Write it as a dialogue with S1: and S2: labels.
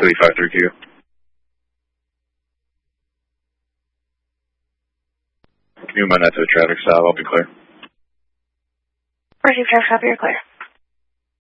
S1: 285-3Q. Can you run that to a traffic stop? I'll be clear.
S2: Received traffic stop, you're clear.